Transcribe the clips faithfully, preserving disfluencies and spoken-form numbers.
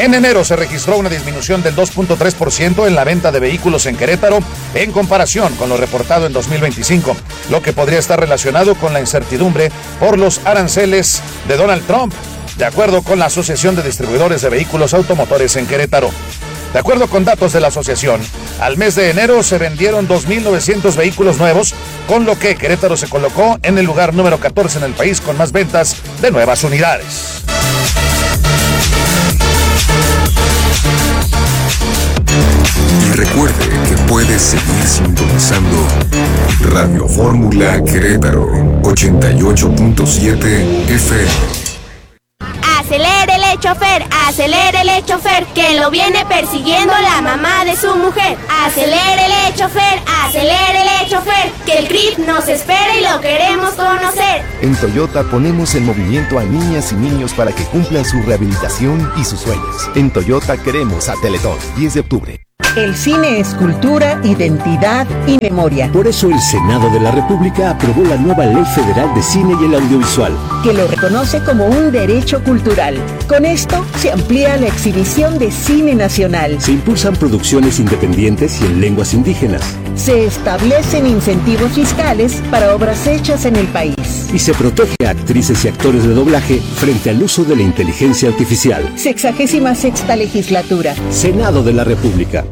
En enero se registró una disminución del dos punto tres por ciento en la venta de vehículos en Querétaro en comparación con lo reportado en dos mil veinticinco, lo que podría estar relacionado con la incertidumbre por los aranceles de Donald Trump, de acuerdo con la Asociación de Distribuidores de Vehículos Automotores en Querétaro. De acuerdo con datos de la asociación, al mes de enero se vendieron dos mil novecientos vehículos nuevos, con lo que Querétaro se colocó en el lugar número catorce en el país con más ventas de nuevas unidades. Y recuerde que puede seguir sintonizando Radio Fórmula Querétaro ochenta y ocho punto siete F M. Acelérele, chofer, acelérele, chofer, que lo viene persiguiendo la mamá de su mujer. Acelérele, chofer, acelérele, chofer, que el C R I T nos espera y lo queremos conocer. En Toyota ponemos en movimiento a niñas y niños para que cumplan su rehabilitación y sus sueños. En Toyota queremos a Teletón, diez de octubre. El cine es cultura, identidad y memoria. Por eso el Senado de la República aprobó la nueva Ley Federal de Cine y el Audiovisual, que lo reconoce como un derecho cultural. Con esto se amplía la exhibición de cine nacional. Se impulsan producciones independientes y en lenguas indígenas. Se establecen incentivos fiscales para obras hechas en el país. Y se protege a actrices y actores de doblaje frente al uso de la inteligencia artificial. Sexagésima sexta legislatura. Senado de la República.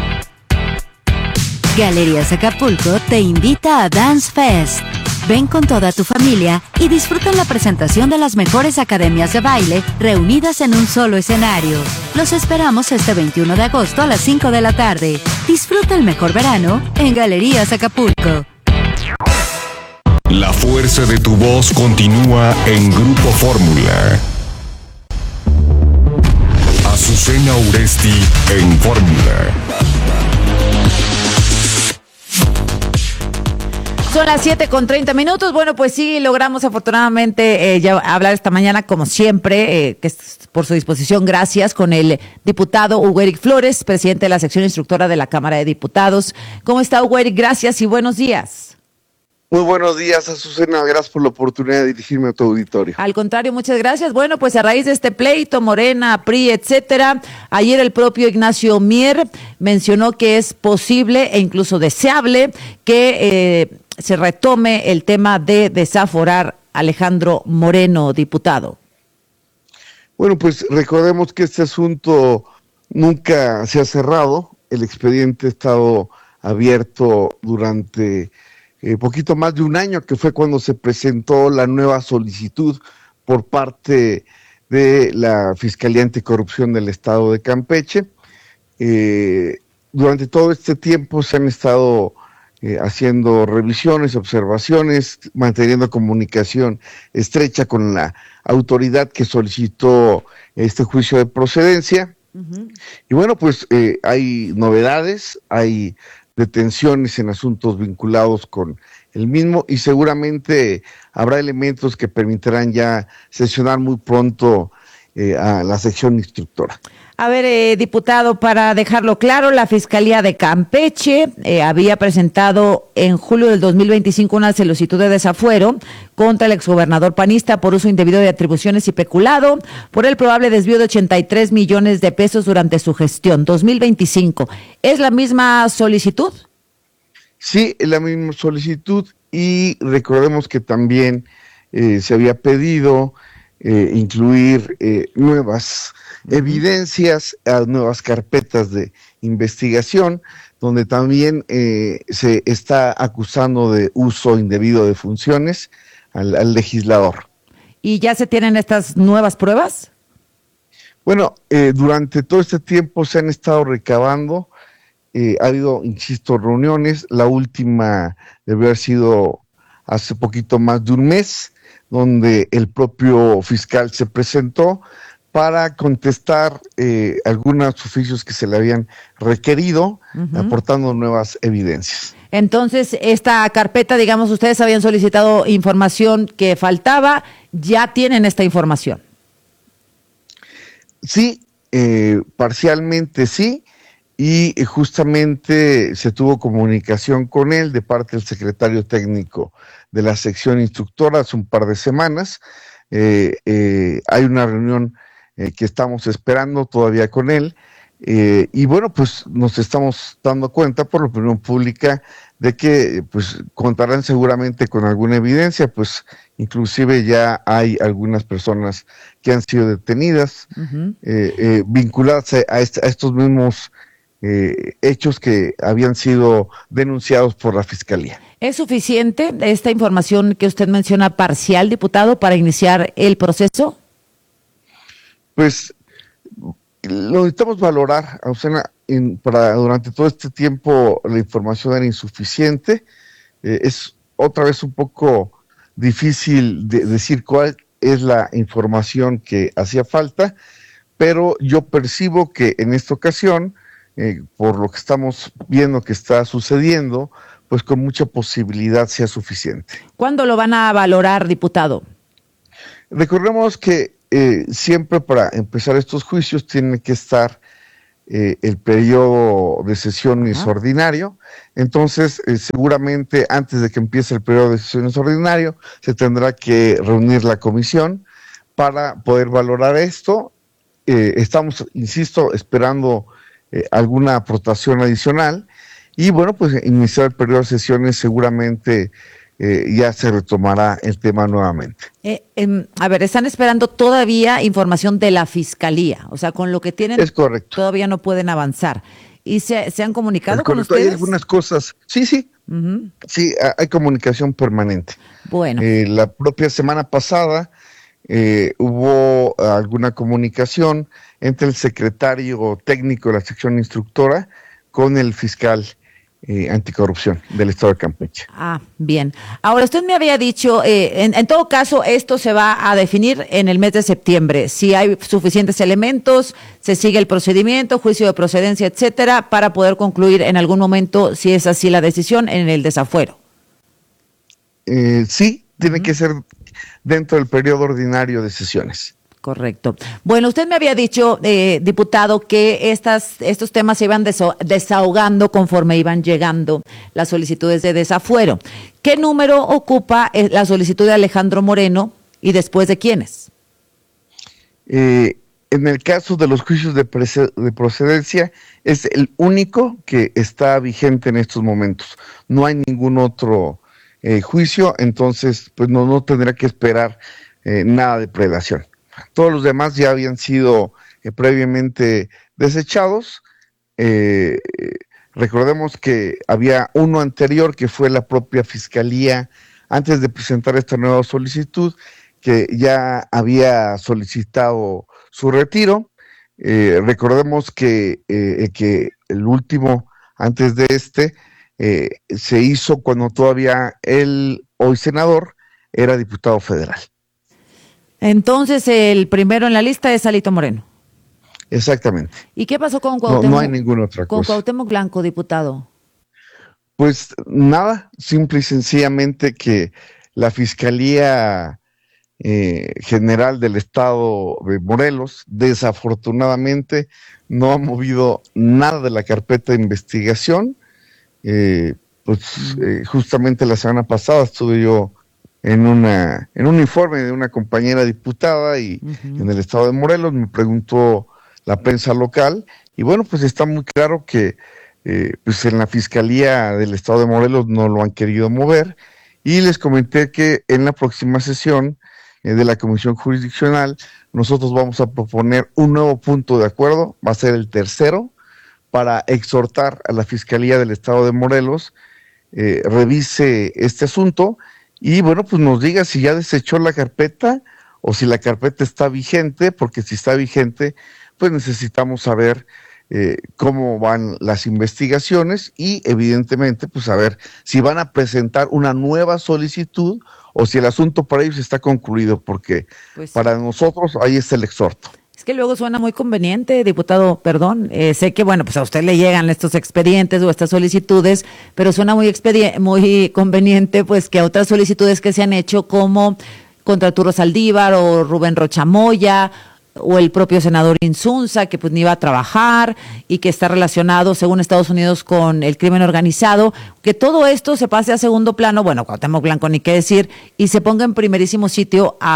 Galerías Acapulco te invita a Dance Fest. Ven con toda tu familia y disfruta la presentación de las mejores academias de baile reunidas en un solo escenario. Los esperamos este veintiuno de agosto a las cinco de la tarde. Disfruta el mejor verano en Galerías Acapulco. La fuerza de tu voz continúa en Grupo Fórmula. Azucena Uresti en Fórmula. Son las siete con treinta minutos. Bueno, pues sí, logramos afortunadamente eh, ya hablar esta mañana, como siempre, eh, que es por su disposición, gracias, con el diputado Hugo Eric Flores, presidente de la sección instructora de la Cámara de Diputados. ¿Cómo está, Hugo Eric? Gracias y buenos días. Muy buenos días, Azucena. Gracias por la oportunidad de dirigirme a tu auditorio. Al contrario, muchas gracias. Bueno, pues a raíz de este pleito, Morena, P R I, etcétera, ayer el propio Ignacio Mier mencionó que es posible e incluso deseable que eh, se retome el tema de desaforar a Alejandro Moreno, diputado. Bueno, pues recordemos que este asunto nunca se ha cerrado. El expediente ha estado abierto durante eh, poquito más de un año, que fue cuando se presentó la nueva solicitud por parte de la Fiscalía Anticorrupción del Estado de Campeche. Eh, durante todo este tiempo se han estado Eh, haciendo revisiones, observaciones, manteniendo comunicación estrecha con la autoridad que solicitó este juicio de procedencia. Uh-huh. Y bueno, pues eh, hay novedades, hay detenciones en asuntos vinculados con el mismo y seguramente habrá elementos que permitirán ya sesionar muy pronto eh, a la sección instructora. A ver, eh, diputado, para dejarlo claro, la Fiscalía de Campeche eh, había presentado en julio del dos mil veinticinco una solicitud de desafuero contra el exgobernador panista por uso indebido de atribuciones y peculado por el probable desvío de ochenta y tres millones de pesos durante su gestión, dos mil veinticinco. ¿Es la misma solicitud? Sí, es la misma solicitud y recordemos que también eh, se había pedido eh, incluir eh, nuevas evidencias a nuevas carpetas de investigación, donde también eh, se está acusando de uso indebido de funciones al, al legislador. ¿Y ya se tienen estas nuevas pruebas? Bueno, eh, durante todo este tiempo se han estado recabando, eh, ha habido, insisto, reuniones, la última debe haber sido hace poquito más de un mes, donde el propio fiscal se presentó para contestar eh, algunos oficios que se le habían requerido, uh-huh, aportando nuevas evidencias. Entonces, esta carpeta, digamos, ustedes habían solicitado información que faltaba, ¿ya tienen esta información? Sí, eh, parcialmente sí, y justamente se tuvo comunicación con él de parte del secretario técnico de la sección instructora hace un par de semanas. Eh, eh, hay una reunión eh, que estamos esperando todavía con él. Eh, y bueno, pues nos estamos dando cuenta por la opinión pública de que pues contarán seguramente con alguna evidencia, pues inclusive ya hay algunas personas que han sido detenidas, uh-huh. eh, eh, vinculadas a, est- a estos mismos eh, hechos que habían sido denunciados por la Fiscalía. ¿Es suficiente esta información que usted menciona parcial, diputado, para iniciar el proceso? Pues lo necesitamos valorar, Azucena, en, para durante todo este tiempo la información era insuficiente. Eh, es otra vez un poco difícil de decir cuál es la información que hacía falta, pero yo percibo que en esta ocasión, eh, por lo que estamos viendo que está sucediendo, pues con mucha posibilidad sea suficiente. ¿Cuándo lo van a valorar, diputado? Recordemos que Eh, siempre para empezar estos juicios tiene que estar eh, el periodo de sesiones ah. ordinario, entonces eh, seguramente antes de que empiece el periodo de sesiones ordinario se tendrá que reunir la comisión para poder valorar esto. Eh, estamos, insisto, esperando eh, alguna aportación adicional y bueno, pues iniciar el periodo de sesiones seguramente Eh, ya se retomará el tema nuevamente. Eh, eh, a ver, están esperando todavía información de la Fiscalía, o sea, con lo que tienen es correcto. Todavía no pueden avanzar. ¿Y se, se han comunicado es con correcto. ustedes? Hay algunas cosas, sí, sí, uh-huh. sí, hay comunicación permanente. Bueno. Eh, la propia semana pasada eh, hubo alguna comunicación entre el secretario técnico de la sección instructora con el fiscal Eh, anticorrupción del Estado de Campeche. Ah, bien. Ahora, usted me había dicho, eh, en, en todo caso, esto se va a definir en el mes de septiembre. Si hay suficientes elementos, se sigue el procedimiento, juicio de procedencia, etcétera, para poder concluir en algún momento, si es así la decisión, en el desafuero. Eh, sí, tiene uh-huh. que ser dentro del periodo ordinario de sesiones. Correcto. Bueno, usted me había dicho, eh, diputado, que estas, estos temas se iban deso- desahogando conforme iban llegando las solicitudes de desafuero. ¿Qué número ocupa eh, la solicitud de Alejandro Moreno y después de quiénes? Eh, en el caso de los juicios de, prece- de procedencia, es el único que está vigente en estos momentos. No hay ningún otro eh, juicio, entonces pues no, no tendrá que esperar eh, nada de predación. Todos los demás ya habían sido eh, previamente desechados. Eh, recordemos que había uno anterior que fue la propia Fiscalía, antes de presentar esta nueva solicitud, que ya había solicitado su retiro. Eh, recordemos que, eh, que el último, antes de este, eh, se hizo cuando todavía él, hoy senador, era diputado federal. Entonces, el primero en la lista es Alito Moreno. Exactamente. ¿Y qué pasó con Cuauhtémoc? No, no hay ninguna otra con cosa. Con Cuauhtémoc Blanco, diputado. Pues nada, simple y sencillamente que la Fiscalía eh, General del Estado de Morelos, desafortunadamente, no ha movido nada de la carpeta de investigación. Eh, pues eh, justamente la semana pasada estuve yo en una en un informe de una compañera diputada y uh-huh. en el estado de Morelos me preguntó la prensa local y bueno, pues está muy claro que eh, pues en la Fiscalía del estado de Morelos no lo han querido mover y les comenté que en la próxima sesión eh, de la Comisión Jurisdiccional nosotros vamos a proponer un nuevo punto de acuerdo, va a ser el tercero, para exhortar a la Fiscalía del estado de Morelos eh, revise este asunto y bueno, pues nos diga si ya desechó la carpeta o si la carpeta está vigente, porque si está vigente, pues necesitamos saber eh, cómo van las investigaciones y evidentemente pues saber si van a presentar una nueva solicitud o si el asunto para ellos está concluido, porque pues, para nosotros ahí está el exhorto. Es que luego suena muy conveniente, diputado, perdón, eh, sé que, bueno, pues a usted le llegan estos expedientes o estas solicitudes, pero suena muy expedi- muy conveniente, pues, que otras solicitudes que se han hecho, como contra Arturo Saldívar o Rubén Rocha Moya, o el propio senador Insunza, que pues ni iba a trabajar y que está relacionado, según Estados Unidos, con el crimen organizado, que todo esto se pase a segundo plano, bueno, Cuauhtémoc Blanco ni qué decir, y se ponga en primerísimo sitio a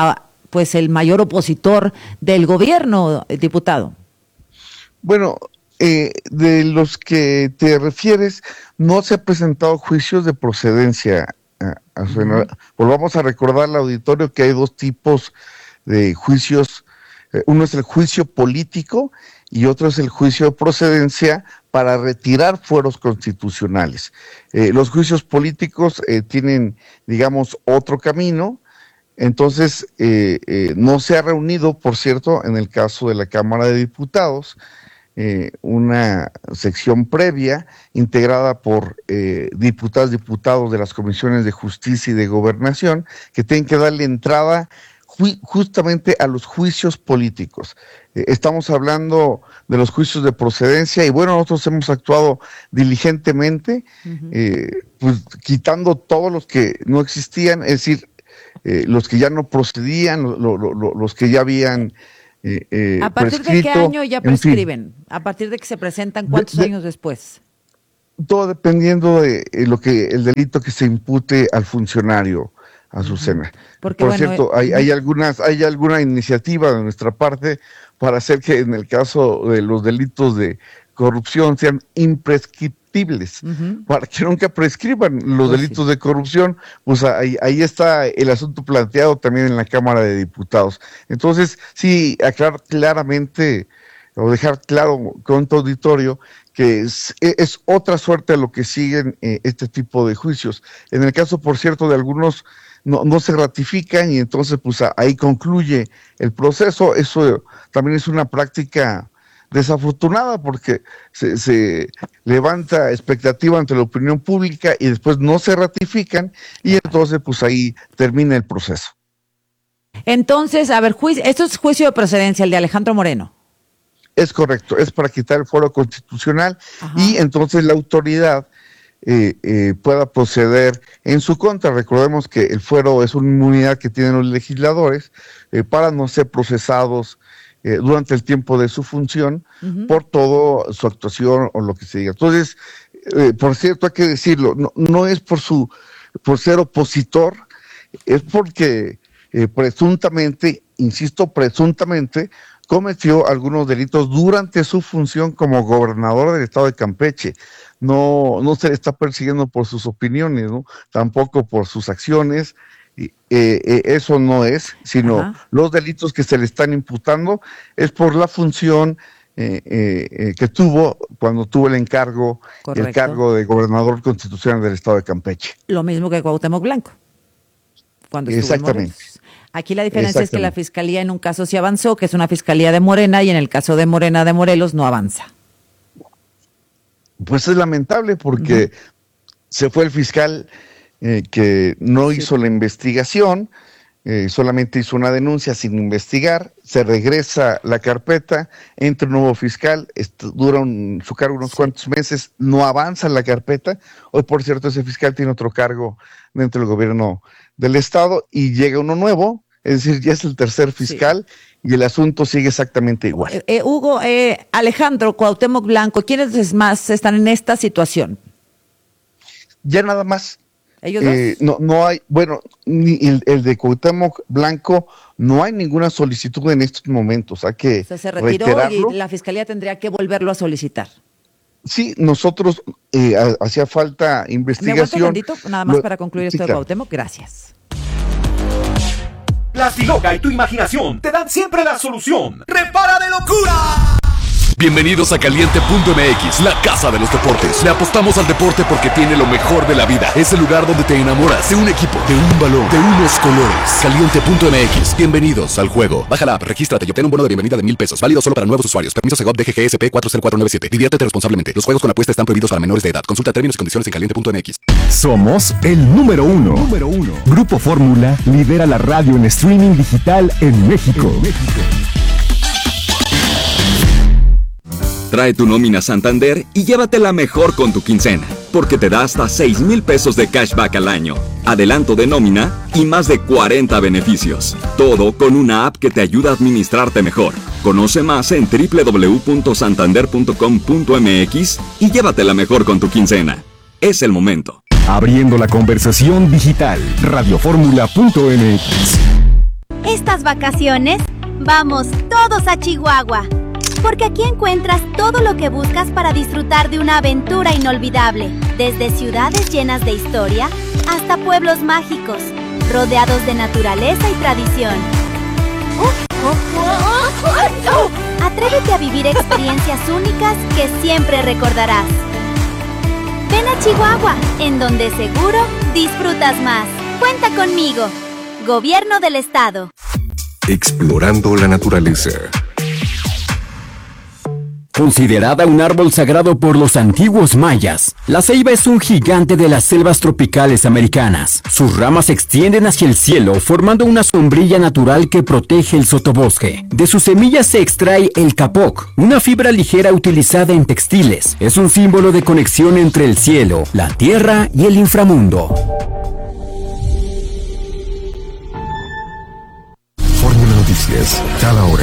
pues el mayor opositor del gobierno, diputado. Bueno, eh, de los que te refieres, no se ha presentado juicios de procedencia. A, a su, uh-huh. Volvamos a recordar al auditorio que hay dos tipos de juicios. Eh, uno es el juicio político y otro es el juicio de procedencia para retirar fueros constitucionales. Eh, los juicios políticos eh, tienen, digamos, otro camino. Entonces, eh, eh, no se ha reunido, por cierto, en el caso de la Cámara de Diputados, eh, una sección previa integrada por eh, diputadas y diputados de las comisiones de Justicia y de Gobernación, que tienen que darle entrada ju- justamente a los juicios políticos. Eh, estamos hablando de los juicios de procedencia y bueno, nosotros hemos actuado diligentemente, uh-huh. eh, pues quitando todos los que no existían, es decir, Eh, los que ya no procedían, lo, lo, lo, los que ya habían eh, eh, ¿A partir prescrito, de qué año ya prescriben? En fin, ¿A partir de que se presentan cuántos de, de, años después? Todo dependiendo de eh, lo que el delito que se impute al funcionario, Azucena. Porque, Por bueno, cierto, eh, hay, hay algunas, hay alguna iniciativa de nuestra parte para hacer que en el caso de los delitos de corrupción sean imprescriptibles, uh-huh. para que nunca prescriban los pues delitos sí. de corrupción, pues ahí, ahí está el asunto planteado también en la Cámara de Diputados. Entonces, sí, aclarar claramente, o dejar claro con tu auditorio, que es, es otra suerte a lo que siguen eh, este tipo de juicios. En el caso, por cierto, de algunos no, no se ratifican y entonces pues ahí concluye el proceso. Eso también es una práctica desafortunada porque se, se levanta expectativa ante la opinión pública y después no se ratifican y entonces pues ahí termina el proceso. Entonces, a ver, juicio, esto es juicio de procedencia, el de Alejandro Moreno. Es correcto, es para quitar el fuero constitucional. Ajá. Y entonces la autoridad eh, eh, pueda proceder en su contra. Recordemos que el fuero es una inmunidad que tienen los legisladores eh, para no ser procesados Eh, durante el tiempo de su función, uh-huh. por toda su actuación o lo que se diga. Entonces, eh, por cierto, hay que decirlo, no, no es por su por ser opositor, es porque eh, presuntamente, insisto, presuntamente, cometió algunos delitos durante su función como gobernador del estado de Campeche. No, no se le está persiguiendo por sus opiniones, ¿no? Tampoco por sus acciones. Eh, eh, eso no es, sino Ajá. los delitos que se le están imputando es por la función eh, eh, que tuvo cuando tuvo el encargo, Correcto. el cargo de gobernador constitucional del estado de Campeche. Lo mismo que Cuauhtémoc Blanco, cuando estuvo Exactamente. en Morelos. Aquí la diferencia es que la fiscalía en un caso sí avanzó, que es una fiscalía de Morena, y en el caso de Morena de Morelos no avanza. Pues es lamentable porque uh-huh. se fue el fiscal Eh, que no hizo sí. la investigación, eh, solamente hizo una denuncia sin investigar, se regresa la carpeta, entra un nuevo fiscal, esto, dura un, su cargo unos sí. cuantos meses, no avanza la carpeta. Hoy, por cierto, ese fiscal tiene otro cargo dentro del gobierno del estado y llega uno nuevo, es decir, ya es el tercer fiscal sí. y el asunto sigue exactamente igual. Eh, eh, Hugo, eh, Alejandro, Cuauhtémoc Blanco, ¿quiénes más están en esta situación? Ya nada más. ¿Ellos dos? Eh, no, no hay, bueno, ni el, el de Cuauhtémoc Blanco, no hay ninguna solicitud en estos momentos, hay que o sea, se retiró reiterarlo. Y la fiscalía tendría que volverlo a solicitar. Sí, nosotros eh, hacía falta investigación. ¿Me aguanto tantito? Nada más Lo, para concluir sí, esto de claro. Cuauhtémoc, gracias. La Stiloca y tu imaginación te dan siempre la solución. ¡Repara de locura! Bienvenidos a Caliente punto M X, la casa de los deportes. Le apostamos al deporte porque tiene lo mejor de la vida. Es el lugar donde te enamoras de un equipo, de un balón, de unos colores. Caliente punto M X, bienvenidos al juego. Baja la app, regístrate y obtén un bono de bienvenida de mil pesos. Válido solo para nuevos usuarios. Permiso Segov D G G S P cuatro cero cuatro nueve siete. Diviértete responsablemente. Los juegos con apuesta están prohibidos para menores de edad. Consulta términos y condiciones en Caliente punto M X. Somos el número uno. Número uno. Grupo Fórmula lidera la radio en streaming digital en México. En México. Trae tu nómina Santander y llévatela mejor con tu quincena, porque te da hasta seis mil pesos de cashback al año, adelanto de nómina y más de cuarenta beneficios. Todo con una app que te ayuda a administrarte mejor. Conoce más en doble u doble u doble u punto santander punto com punto m x y llévatela mejor con tu quincena. Es el momento. Abriendo la conversación digital, radio fórmula punto m x. Estas vacaciones, vamos todos a Chihuahua. Porque aquí encuentras todo lo que buscas para disfrutar de una aventura inolvidable. Desde ciudades llenas de historia hasta pueblos mágicos, rodeados de naturaleza y tradición. Atrévete a vivir experiencias únicas que siempre recordarás. Ven a Chihuahua, en donde seguro disfrutas más. Cuenta conmigo. Gobierno del Estado. Explorando la naturaleza. Considerada un árbol sagrado por los antiguos mayas, la ceiba es un gigante de las selvas tropicales americanas. Sus ramas se extienden hacia el cielo, formando una sombrilla natural que protege el sotobosque. De sus semillas se extrae el capoc, una fibra ligera utilizada en textiles. Es un símbolo de conexión entre el cielo, la tierra y el inframundo. Fórmula Noticias, cada hora.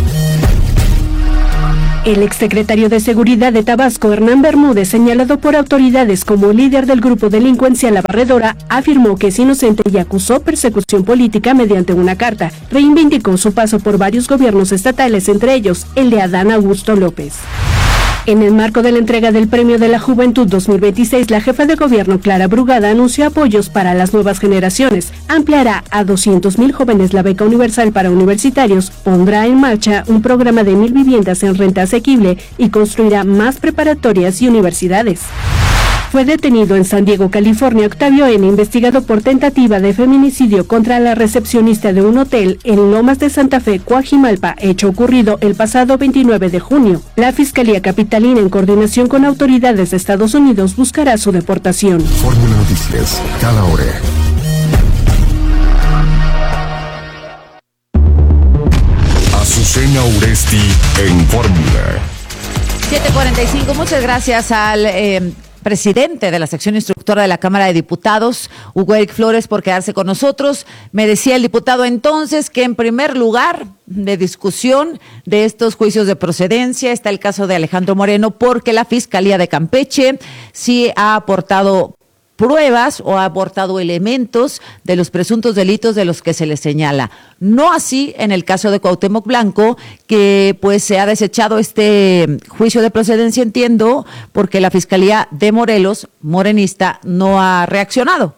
El exsecretario de Seguridad de Tabasco, Hernán Bermúdez, señalado por autoridades como líder del grupo delincuencial La Barredora, afirmó que es inocente y acusó persecución política mediante una carta. Reivindicó su paso por varios gobiernos estatales, entre ellos el de Adán Augusto López. En el marco de la entrega del Premio de la Juventud dos mil veintiséis, la jefa de gobierno Clara Brugada anunció apoyos para las nuevas generaciones, ampliará a doscientos mil jóvenes la beca universal para universitarios, pondrá en marcha un programa de mil viviendas en renta asequible y construirá más preparatorias y universidades. Fue detenido en San Diego, California, Octavio N., investigado por tentativa de feminicidio contra la recepcionista de un hotel en Lomas de Santa Fe, Coajimalpa, hecho ocurrido el pasado veintinueve de junio. La Fiscalía Capitalina, en coordinación con autoridades de Estados Unidos, buscará su deportación. Fórmula Noticias, cada hora. Azucena Uresti en Fórmula. siete cuarenta y cinco, muchas gracias al eh, presidente de la sección instructora de la Cámara de Diputados, Hugo Eric Flores, por quedarse con nosotros. Me decía el diputado entonces que en primer lugar de discusión de estos juicios de procedencia está el caso de Alejandro Moreno, porque la Fiscalía de Campeche sí ha aportado pruebas o ha aportado elementos de los presuntos delitos de los que se le señala. No así en el caso de Cuauhtémoc Blanco, que pues se ha desechado este juicio de procedencia, entiendo, porque la Fiscalía de Morelos, morenista, no ha reaccionado.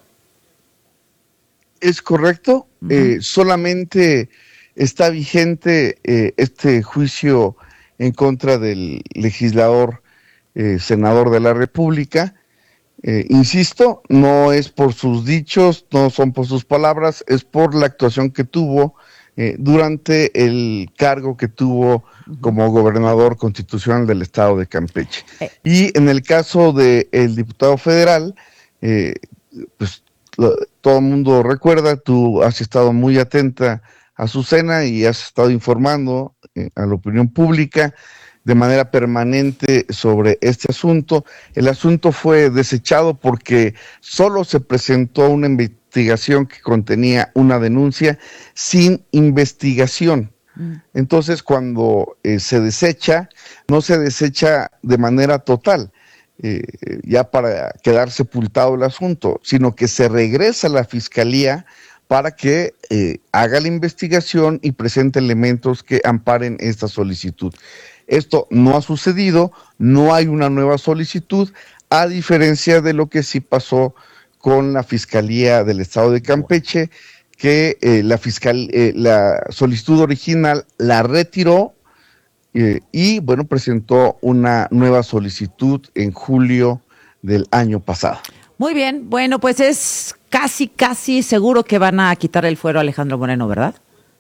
Es correcto, uh-huh. eh, solamente está vigente eh, este juicio en contra del legislador, eh, senador de la República. Eh, insisto, no es por sus dichos, no son por sus palabras, es por la actuación que tuvo eh, durante el cargo que tuvo como gobernador constitucional del estado de Campeche. Eh. Y en el caso del diputado federal, eh, pues lo, todo el mundo recuerda, tú has estado muy atenta a Azucena y has estado informando eh, a la opinión pública de manera permanente sobre este asunto. El asunto fue desechado porque solo se presentó una investigación que contenía una denuncia sin investigación. Mm. Entonces, cuando eh, se desecha, no se desecha de manera total, eh, ya para quedar sepultado el asunto, sino que se regresa a la Fiscalía para que eh, haga la investigación y presente elementos que amparen esta solicitud. Esto no ha sucedido, no hay una nueva solicitud, a diferencia de lo que sí pasó con la Fiscalía del Estado de Campeche, que eh, la, fiscal, eh, la solicitud original la retiró eh, y, bueno, presentó una nueva solicitud en julio del año pasado. Muy bien, bueno, pues es casi, casi seguro que van a quitar el fuero a Alejandro Moreno, ¿verdad?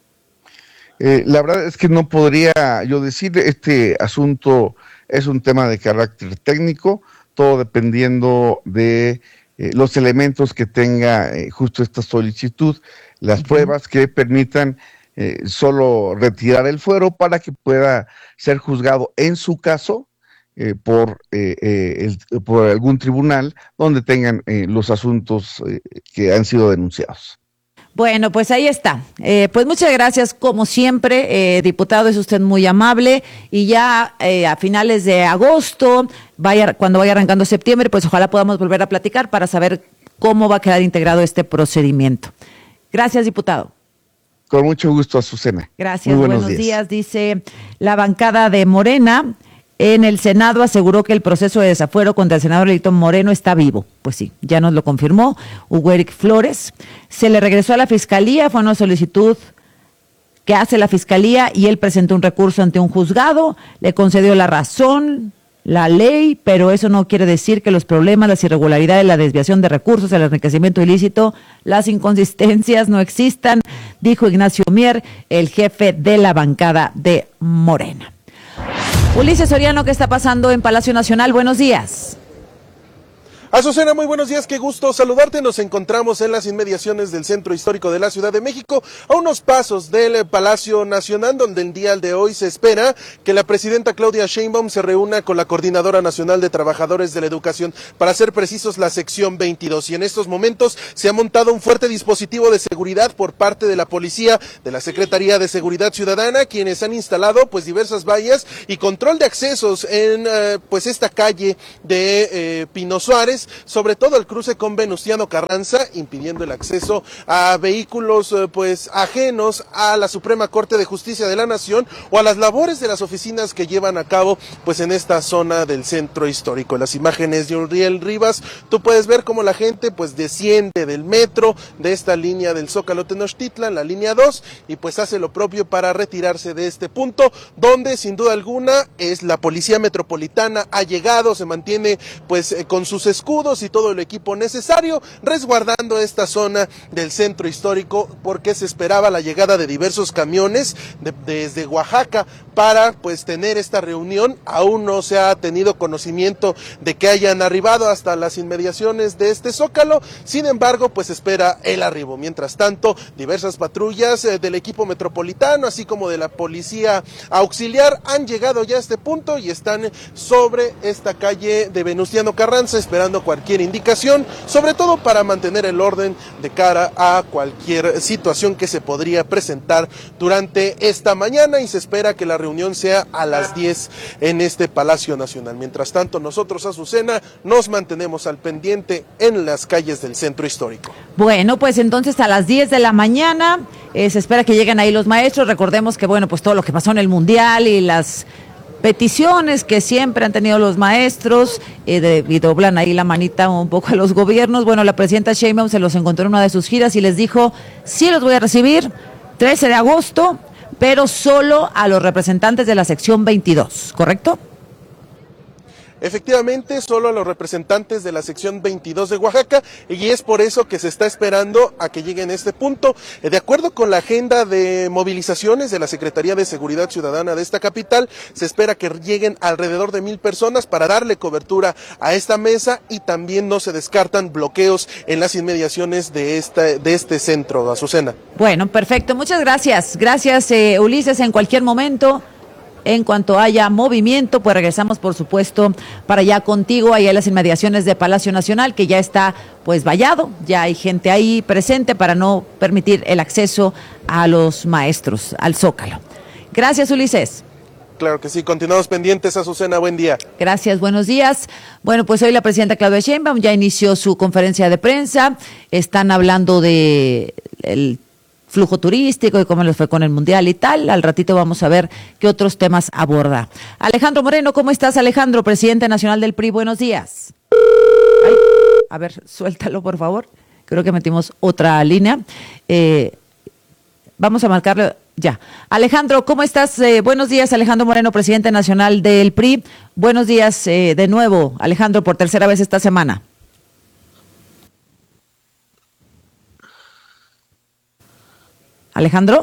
Eh, la verdad es que no podría yo decir, este asunto es un tema de carácter técnico, todo dependiendo de eh, los elementos que tenga eh, justo esta solicitud, las uh-huh. pruebas que permitan eh, solo retirar el fuero para que pueda ser juzgado en su caso eh, por, eh, eh, el, por algún tribunal donde tengan eh, los asuntos eh, que han sido denunciados. Bueno, pues ahí está. Eh, pues muchas gracias, como siempre, eh, diputado, es usted muy amable, y ya eh, a finales de agosto, vaya, cuando vaya arrancando septiembre, pues ojalá podamos volver a platicar para saber cómo va a quedar integrado este procedimiento. Gracias, diputado. Con mucho gusto, Azucena. Gracias, Muy buenos, buenos días. días. Dice la bancada de Morena. En el Senado aseguró que el proceso de desafuero contra el senador Elito Moreno está vivo. Pues sí, ya nos lo confirmó Hugo Eric Flores. Se le regresó a la Fiscalía, fue una solicitud que hace la Fiscalía y él presentó un recurso ante un juzgado, le concedió la razón, la ley, pero eso no quiere decir que los problemas, las irregularidades, la desviación de recursos, el enriquecimiento ilícito, las inconsistencias no existan, dijo Ignacio Mier, el jefe de la bancada de Morena. Ulises Soriano, ¿qué está pasando en Palacio Nacional? Buenos días. Azucena, muy buenos días, qué gusto saludarte. Nos encontramos en las inmediaciones del Centro Histórico de la Ciudad de México, a unos pasos del Palacio Nacional, donde el día de hoy se espera que la presidenta Claudia Sheinbaum se reúna con la Coordinadora Nacional de Trabajadores de la Educación, para ser precisos, la sección veintidós. Y en estos momentos se ha montado un fuerte dispositivo de seguridad por parte de la policía, de la Secretaría de Seguridad Ciudadana, quienes han instalado pues diversas vallas y control de accesos en eh, pues esta calle de eh, Pino Suárez, sobre todo el cruce con Venustiano Carranza, impidiendo el acceso a vehículos pues ajenos a la Suprema Corte de Justicia de la Nación o a las labores de las oficinas que llevan a cabo pues en esta zona del centro histórico. En las imágenes de Uriel Rivas tú puedes ver cómo la gente pues desciende del metro, de esta línea del Zócalo Tenochtitlan, la línea dos, y pues hace lo propio para retirarse de este punto, donde sin duda alguna es la Policía Metropolitana, ha llegado, se mantiene pues eh, con sus escudos y todo el equipo necesario, resguardando esta zona del centro histórico, porque se esperaba la llegada de diversos camiones de, desde Oaxaca para pues tener esta reunión. Aún no se ha tenido conocimiento de que hayan arribado hasta las inmediaciones de este Zócalo, sin embargo pues espera el arribo. Mientras tanto, diversas patrullas eh, del equipo metropolitano, así como de la policía auxiliar, han llegado ya a este punto y están sobre esta calle de Venustiano Carranza, esperando cualquier indicación, sobre todo para mantener el orden de cara a cualquier situación que se podría presentar durante esta mañana, y se espera que la reunión sea a las diez en este Palacio Nacional. Mientras tanto, nosotros, Azucena, nos mantenemos al pendiente en las calles del centro histórico. Bueno, pues entonces a las diez de la mañana eh, se espera que lleguen ahí los maestros. Recordemos que, bueno, pues todo lo que pasó en el Mundial y las peticiones que siempre han tenido los maestros eh, de, y doblan ahí la manita un poco a los gobiernos. Bueno, la presidenta Sheinbaum se los encontró en una de sus giras y les dijo, sí los voy a recibir, trece de agosto, pero solo a los representantes de la sección veintidós, ¿correcto? Efectivamente, solo a los representantes de la sección veintidós de Oaxaca, y es por eso que se está esperando a que lleguen a este punto. De acuerdo con la agenda de movilizaciones de la Secretaría de Seguridad Ciudadana de esta capital, se espera que lleguen alrededor de mil personas para darle cobertura a esta mesa, y también no se descartan bloqueos en las inmediaciones de este, de este centro, Azucena. Bueno, perfecto, muchas gracias. Gracias, eh, Ulises, en cualquier momento. En cuanto haya movimiento, pues regresamos, por supuesto, para allá contigo, allá en las inmediaciones de Palacio Nacional, que ya está, pues, vallado, ya hay gente ahí presente para no permitir el acceso a los maestros, al Zócalo. Gracias, Ulises. Claro que sí, continuamos pendientes, Azucena, buen día. Gracias, buenos días. Bueno, pues hoy la presidenta Claudia Sheinbaum ya inició su conferencia de prensa, están hablando de el flujo turístico y cómo les fue con el Mundial y tal. Al ratito vamos a ver qué otros temas aborda. Alejandro Moreno, ¿cómo estás, Alejandro? Presidente nacional del P R I, buenos días. Ay, a ver, suéltalo, por favor. Creo que metimos otra línea. Eh, vamos a marcarle ya. Alejandro, ¿cómo estás? Eh, buenos días, Alejandro Moreno, presidente nacional del P R I. Buenos días eh, de nuevo, Alejandro, por tercera vez esta semana. Alejandro,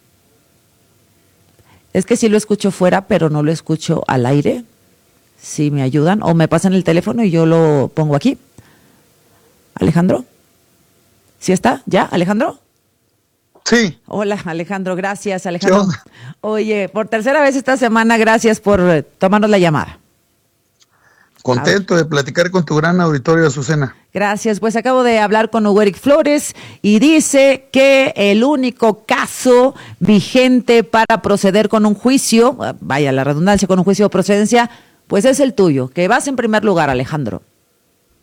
es que sí lo escucho fuera, pero no lo escucho al aire. Si me ayudan o me pasan el teléfono y yo lo pongo aquí. Alejandro, ¿sí está? ¿Ya, Alejandro? Sí. Hola, Alejandro, gracias, Alejandro. Oye, por tercera vez esta semana, gracias por eh, tomarnos la llamada. Contento de platicar con tu gran auditorio, Azucena. Gracias, pues acabo de hablar con Hugo Eric Flores y dice que el único caso vigente para proceder con un juicio, vaya la redundancia, con un juicio de procedencia, pues es el tuyo, que vas en primer lugar, Alejandro.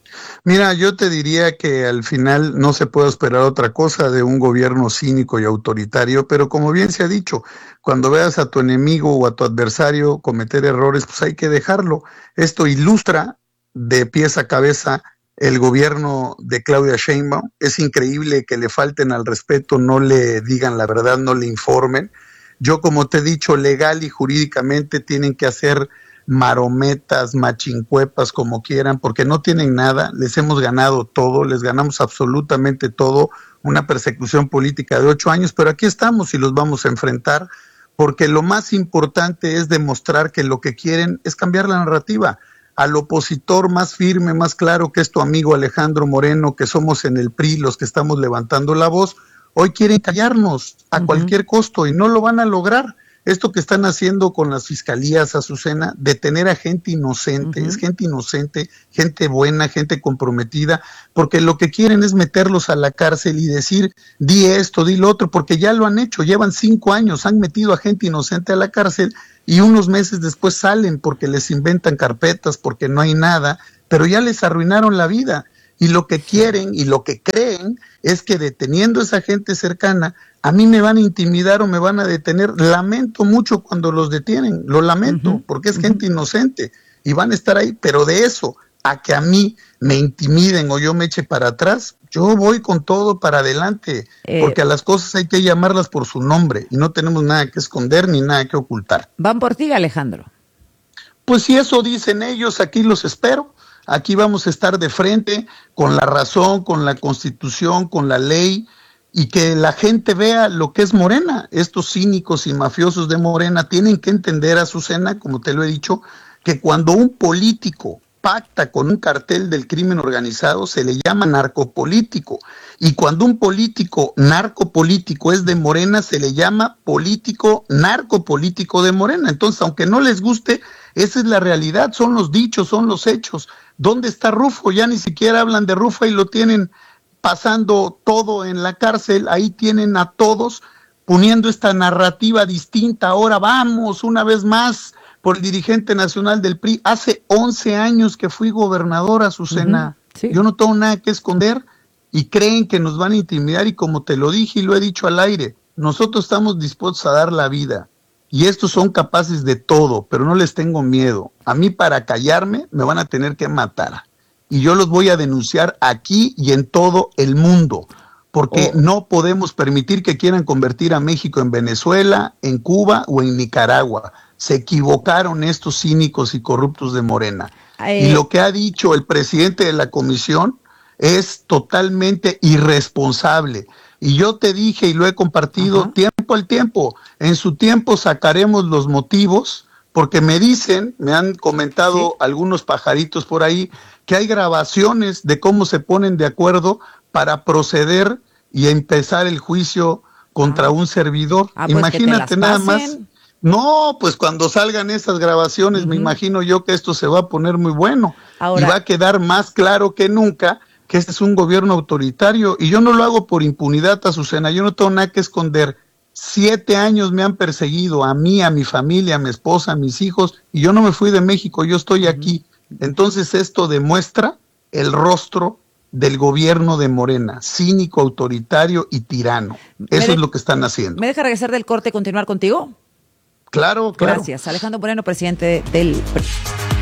Mira, yo te diría que al final no se puede esperar otra cosa de un gobierno cínico y autoritario, pero como bien se ha dicho, cuando veas a tu enemigo o a tu adversario cometer errores, pues hay que dejarlo. Esto ilustra de pies a cabeza el gobierno de Claudia Sheinbaum. Es increíble que le falten al respeto, no le digan la verdad, no le informen. Yo, como te he dicho, legal y jurídicamente tienen que hacer marometas, machincuepas, como quieran, porque no tienen nada, les hemos ganado todo, les ganamos absolutamente todo, una persecución política de ocho años, pero aquí estamos y los vamos a enfrentar, porque lo más importante es demostrar que lo que quieren es cambiar la narrativa. Al opositor más firme, más claro, que es tu amigo Alejandro Moreno, que somos en el P R I los que estamos levantando la voz, hoy quieren callarnos a uh-huh. cualquier costo y no lo van a lograr. Esto que están haciendo con las fiscalías, Azucena, detener a gente inocente, uh-huh. es gente inocente, gente buena, gente comprometida, porque lo que quieren es meterlos a la cárcel y decir, di esto, di lo otro, porque ya lo han hecho, llevan cinco años, han metido a gente inocente a la cárcel y unos meses después salen porque les inventan carpetas, porque no hay nada, pero ya les arruinaron la vida. Y lo que quieren y lo que creen es que deteniendo a esa gente cercana, a mí me van a intimidar o me van a detener. Lamento mucho cuando los detienen, lo lamento, uh-huh. porque es uh-huh. gente inocente y van a estar ahí, pero de eso a que a mí me intimiden o yo me eche para atrás, yo voy con todo para adelante, eh, porque a las cosas hay que llamarlas por su nombre y no tenemos nada que esconder ni nada que ocultar. Van por ti, Alejandro. Pues si eso dicen ellos, aquí los espero. Aquí vamos a estar de frente con la razón, con la Constitución, con la ley, y que la gente vea lo que es Morena. Estos cínicos y mafiosos de Morena tienen que entender, Azucena, como te lo he dicho, que cuando un político pacta con un cartel del crimen organizado se le llama narcopolítico, y cuando un político narcopolítico es de Morena se le llama político narcopolítico de Morena. Entonces, aunque no les guste, esa es la realidad, son los dichos, son los hechos. ¿Dónde está Rufo? Ya ni siquiera hablan de Rufo y lo tienen pasando todo en la cárcel. Ahí tienen a todos poniendo esta narrativa distinta. Ahora vamos una vez más por el dirigente nacional del P R I. Hace once años que fui gobernador, Azucena. Uh-huh, sí. Yo no tengo nada que esconder y creen que nos van a intimidar, y como te lo dije y lo he dicho al aire, nosotros estamos dispuestos a dar la vida. Y estos son capaces de todo, pero no les tengo miedo. A mí, para callarme me van a tener que matar. Y yo los voy a denunciar aquí y en todo el mundo, porque oh. no podemos permitir que quieran convertir a México en Venezuela, en Cuba o en Nicaragua. Se equivocaron estos cínicos y corruptos de Morena. Eh. Y lo que ha dicho el presidente de la comisión es totalmente irresponsable. Y yo te dije y lo he compartido, uh-huh. tiempo al tiempo, en su tiempo sacaremos los motivos, porque me dicen, me han comentado ¿sí? algunos pajaritos por ahí, que hay grabaciones de cómo se ponen de acuerdo para proceder y empezar el juicio contra ah. un servidor. Ah, pues imagínate nada más. No, pues cuando salgan esas grabaciones, uh-huh. me imagino yo que esto se va a poner muy bueno. Ahora, y va a quedar más claro que nunca que este es un gobierno autoritario, y yo no lo hago por impunidad, Azucena, yo no tengo nada que esconder. Siete años me han perseguido, a mí, a mi familia, a mi esposa, a mis hijos, y yo no me fui de México, yo estoy aquí. Entonces esto demuestra el rostro del gobierno de Morena, cínico, autoritario y tirano. Eso de- es lo que están haciendo. ¿Me deja regresar del corte y continuar contigo? Claro, claro. Gracias. Alejandro Moreno, presidente del P R I.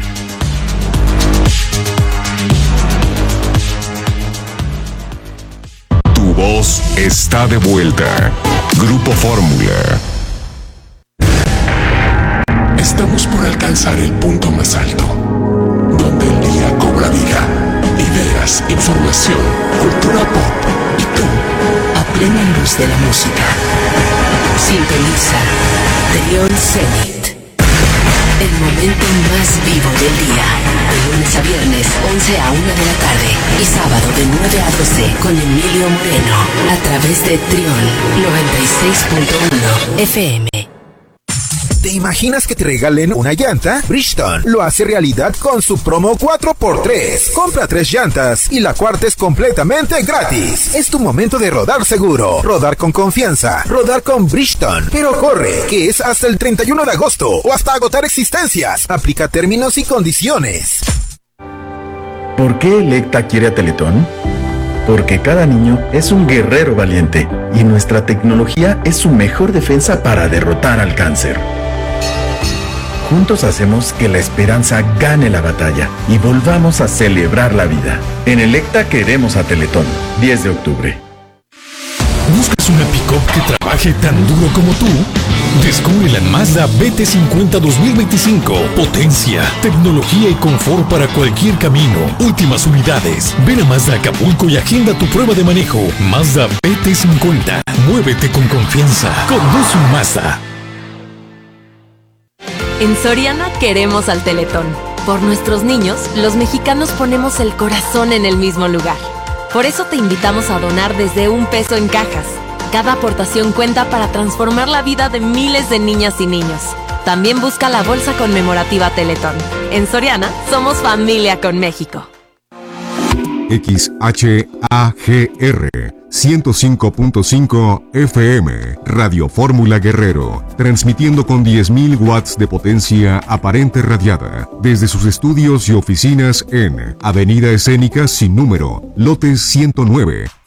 Tu voz está de vuelta. Grupo Fórmula. Estamos por alcanzar el punto más alto, donde el día cobra vida. Ideas, información, cultura pop y tú, a plena luz de la música. Sintoniza Trión Zenit. El momento más vivo del día. De lunes a viernes, once a una de la tarde. Y sábado de nueve a doce con Emilio Moreno. A través de Trión noventa y seis punto uno F M. ¿Te imaginas que te regalen una llanta? Bridgestone lo hace realidad con su promo cuatro por tres. Compra tres llantas y la cuarta es completamente gratis. Es tu momento de rodar seguro, rodar con confianza, rodar con Bridgestone. Pero corre, que es hasta el treinta y uno de agosto o hasta agotar existencias. Aplica términos y condiciones. ¿Por qué Electa quiere a Teletón? Porque cada niño es un guerrero valiente y nuestra tecnología es su mejor defensa para derrotar al cáncer. Juntos hacemos que la esperanza gane la batalla y volvamos a celebrar la vida. En Electa queremos a Teletón. diez de octubre. ¿Buscas una pick-up que trabaje tan duro como tú? Descubre la Mazda B T cincuenta dos mil veinticinco. Potencia, tecnología y confort para cualquier camino. Últimas unidades. Ven a Mazda Acapulco y agenda tu prueba de manejo. Mazda B T cincuenta. Muévete con confianza. Conduce un Mazda. En Soriana queremos al Teletón. Por nuestros niños, los mexicanos ponemos el corazón en el mismo lugar. Por eso te invitamos a donar desde un peso en cajas. Cada aportación cuenta para transformar la vida de miles de niñas y niños. También busca la bolsa conmemorativa Teletón. En Soriana, somos familia con México. X H A G R ciento cinco punto cinco F M, Radio Fórmula Guerrero, transmitiendo con diez mil watts de potencia aparente radiada, desde sus estudios y oficinas en Avenida Escénica sin número, lote ciento nueve,